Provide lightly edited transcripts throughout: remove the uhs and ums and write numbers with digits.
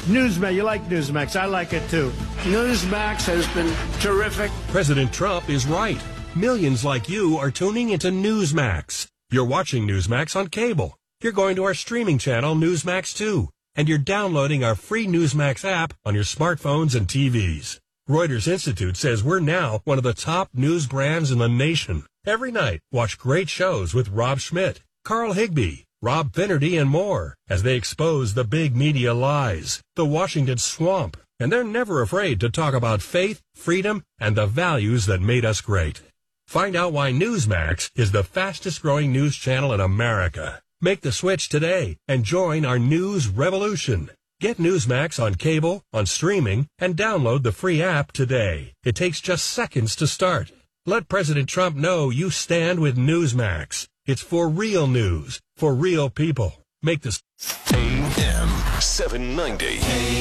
Newsmax, you like Newsmax. I like it too. Newsmax has been terrific. President Trump is right. Millions like you are tuning into Newsmax. You're watching Newsmax on cable. You're going to our streaming channel, Newsmax 2. And you're downloading our free Newsmax app on your smartphones and TVs. Reuters Institute says we're now one of the top news brands in the nation. Every night, watch great shows with Rob Schmidt, Carl Higbie, Rob Finnerty, and more as they expose the big media lies, the Washington swamp, and they're never afraid to talk about faith, freedom, and the values that made us great. Find out why Newsmax is the fastest-growing news channel in America. Make the switch today and join our news revolution. Get Newsmax on cable, on streaming, and download the free app today. It takes just seconds to start. Let President Trump know you stand with Newsmax. It's for real news, for real people. Make this AM 790.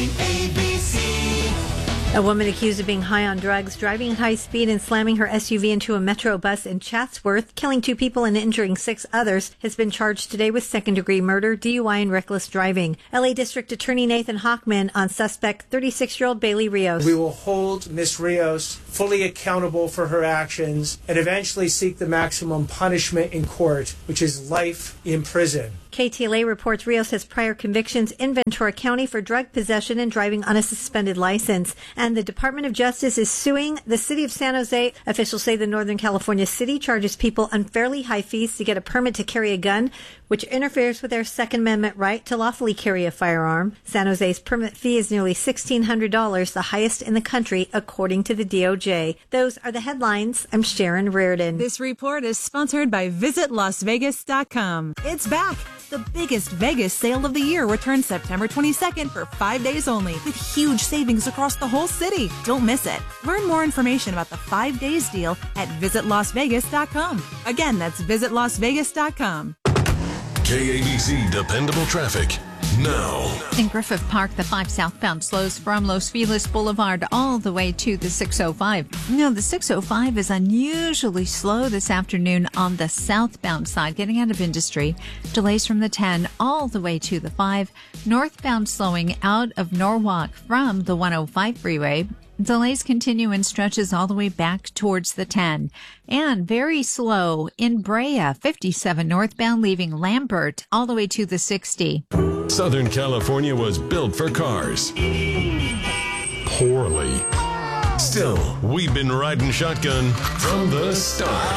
ABC. A woman accused of being high on drugs, driving at high speed and slamming her SUV into a Metro bus in Chatsworth, killing 2 people and injuring 6 others, has been charged today with second-degree murder, DUI, and reckless driving. L.A. District Attorney Nathan Hochman on suspect 36-year-old Bailey Rios. We will hold Ms. Rios fully accountable for her actions and eventually seek the maximum punishment in court, which is life in prison. KTLA reports Rios has prior convictions in Ventura County for drug possession and driving on a suspended license. And the Department of Justice is suing the city of San Jose. Officials say the Northern California city charges people unfairly high fees to get a permit to carry a gun, which interferes with their Second Amendment right to lawfully carry a firearm. San Jose's permit fee is nearly $1,600, the highest in the country, according to the DOJ. Those are the headlines. I'm Sharon Reardon. This report is sponsored by VisitLasVegas.com. It's back. The biggest Vegas sale of the year returns September 22nd for 5 days only, with huge savings across the whole city. Don't miss it. Learn more information about the 5 days deal at VisitLasVegas.com. Again, that's VisitLasVegas.com. KABC Dependable Traffic. Now. In Griffith Park, the 5 southbound slows from Los Feliz Boulevard all the way to the 605. The 605 is unusually slow this afternoon on the southbound side, getting out of Industry. Delays from the 10 all the way to the 5. Northbound slowing out of Norwalk from the 105 freeway. Delays continue in stretches all the way back towards the 10. And very slow in Brea, 57 northbound leaving Lambert all the way to the 60. Southern California was built for cars. Poorly. Still, we've been riding shotgun from the start.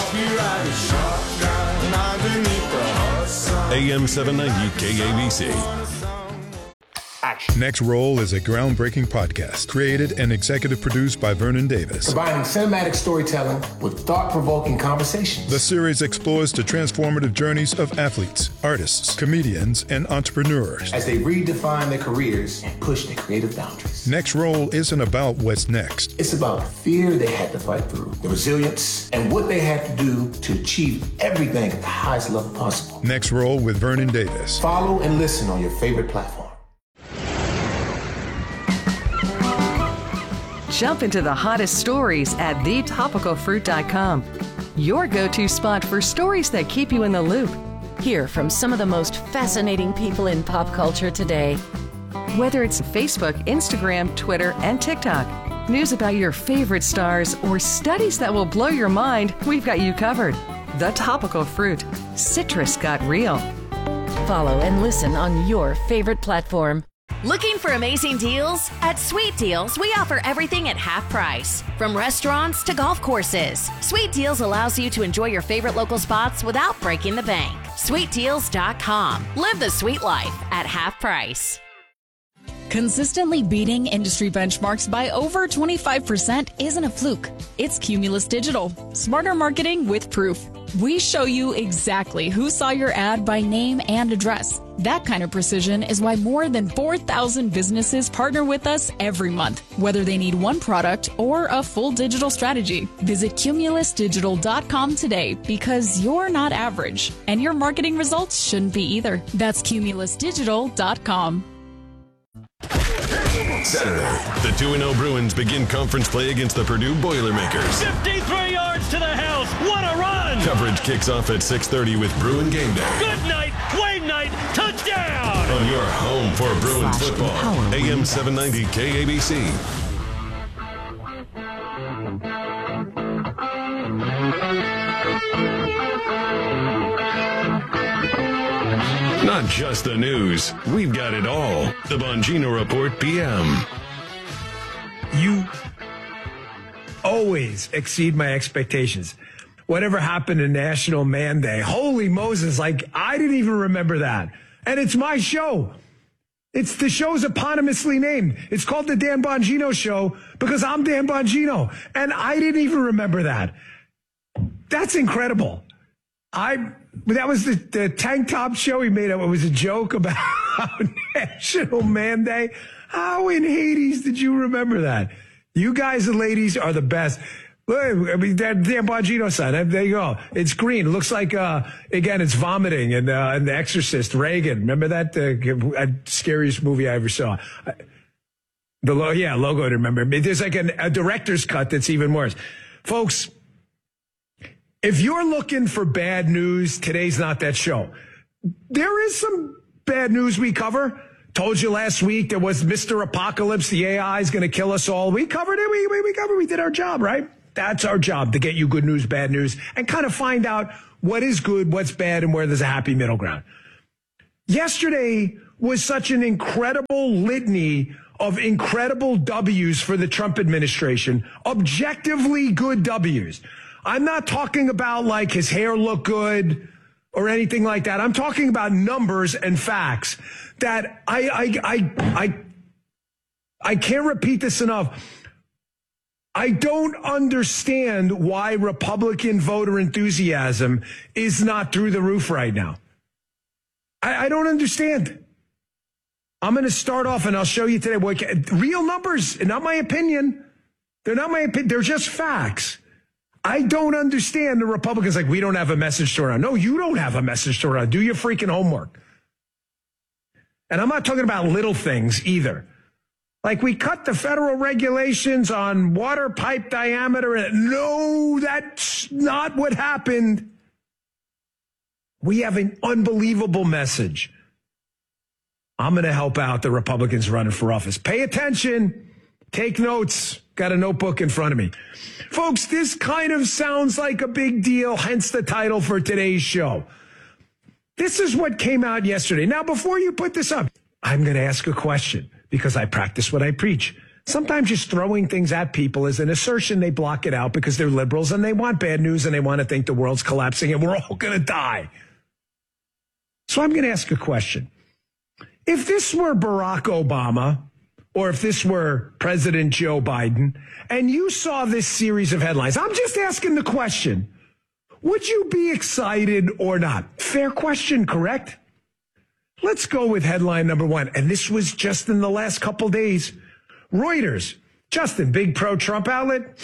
AM 790 KABC. Next Roll is a groundbreaking podcast created and executive produced by Vernon Davis. Combining cinematic storytelling with thought-provoking conversations. The series explores the transformative journeys of athletes, artists, comedians, and entrepreneurs as they redefine their careers and push their creative boundaries. Next Roll isn't about what's next. It's about the fear they had to fight through, the resilience, and what they had to do to achieve everything at the highest level possible. Next Roll with Vernon Davis. Follow and listen on your favorite platform. Jump into the hottest stories at thetopicalfruit.com. Your go-to spot for stories that keep you in the loop. Hear from some of the most fascinating people in pop culture today. Whether it's Facebook, Instagram, Twitter, and TikTok, news about your favorite stars, or studies that will blow your mind, we've got you covered. The Topical Fruit. Citrus got real. Follow and listen on your favorite platform. Looking for amazing deals? At Sweet Deals, we offer everything at half price. From restaurants to golf courses, Sweet Deals allows you to enjoy your favorite local spots without breaking the bank. SweetDeals.com. Live the sweet life at half price. Consistently beating industry benchmarks by over 25% isn't a fluke. It's Cumulus Digital. Smarter marketing with proof. We show you exactly who saw your ad by name and address. That kind of precision is why more than 4,000 businesses partner with us every month, whether they need one product or a full digital strategy. Visit cumulusdigital.com today because you're not average, and your marketing results shouldn't be either. That's cumulusdigital.com. Saturday, the 2-0 Bruins begin conference play against the Purdue Boilermakers. 53 yards to the house. What a run! Coverage kicks off at 6:30 with Bruin Game Day. Good night, Wayne Knight, touchdown! down! On your home for Bruins football, AM 790 KABC. Not just the news, we've got it all. The Bongino Report PM. You always exceed my expectations. Whatever happened to National Man Day? Holy Moses, like I didn't even remember that. And it's my show. It's the show's eponymously named. It's called the Dan Bongino Show because I'm Dan Bongino. And I didn't even remember that. That's incredible. That was the tank top show he made up. It was a joke about National Man Day. How in Hades did you remember that? You guys and ladies are the best. Look, I mean, that Dan Bongino sign. There you go. It's green. It looks like, again, it's vomiting and The Exorcist, Reagan. Remember that? Scariest movie I ever saw. Logo to remember. There's like a director's cut that's even worse. Folks, if you're looking for bad news, today's not that show. There is some bad news we cover. Told you last week there was Mr. Apocalypse. The AI is going to kill us all. We covered it. We did our job, right? That's our job, to get you good news, bad news, and kind of find out what is good, what's bad, and where there's a happy middle ground. Yesterday was such an incredible litany of incredible W's for the Trump administration, objectively good W's. I'm not talking about like his hair looked good or anything like that. I'm talking about numbers and facts that I can't repeat this enough. I don't understand why Republican voter enthusiasm is not through the roof right now. I don't understand. I'm going to start off and I'll show you today real numbers, not my opinion. They're not my opinion. They're just facts. I don't understand the Republicans like, we don't have a message to run. No, you don't have a message to run. Do your freaking homework. And I'm not talking about little things either. Like we cut the federal regulations on water pipe diameter. No, that's not what happened. We have an unbelievable message. I'm going to help out the Republicans running for office. Pay attention. Take notes. Got a notebook in front of me. Folks, this kind of sounds like a big deal, hence the title for today's show. This is what came out yesterday. Now, before you put this up, I'm going to ask a question because I practice what I preach. Sometimes just throwing things at people is an assertion. They block it out because they're liberals and they want bad news and they want to think the world's collapsing and we're all going to die. So I'm going to ask a question. If this were Barack Obama, or if this were President Joe Biden, and you saw this series of headlines, I'm just asking the question, would you be excited or not? Fair question, correct? Let's go with headline number one. And this was just in the last couple days. Reuters. Justin, big pro-Trump outlet.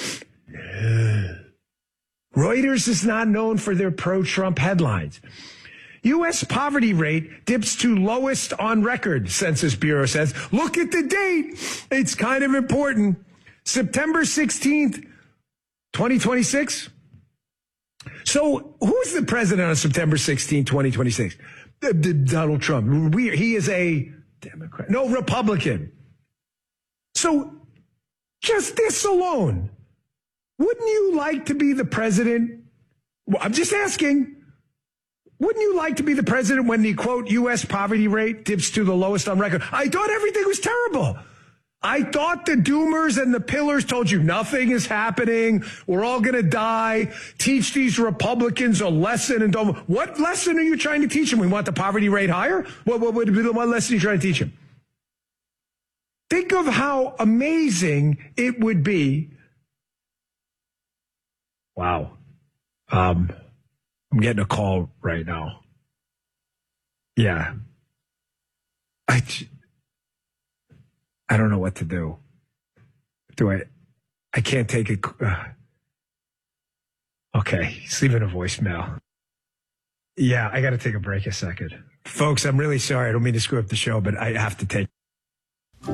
Reuters is not known for their pro-Trump headlines. U.S. poverty rate dips to lowest on record, Census Bureau says. Look at the date. It's kind of important. September 16th, 2026. So who's the president on September 16th, 2026? Donald Trump. He is a Democrat. No, Republican. So just this alone, wouldn't you like to be the president? Well, I'm just asking. Wouldn't you like to be the president when the, quote, U.S. poverty rate dips to the lowest on record? I thought everything was terrible. I thought the doomers and the pillars told you nothing is happening. We're all going to die. Teach these Republicans a lesson. And don't. What lesson are you trying to teach them? We want the poverty rate higher? What lesson are you trying to teach them? Think of how amazing it would be. Wow. I'm getting a call right now. Yeah. I don't know what to do. I can't take it. Okay. He's leaving a voicemail. Yeah, I got to take a break a second. Folks, I'm really sorry. I don't mean to screw up the show, but I have to take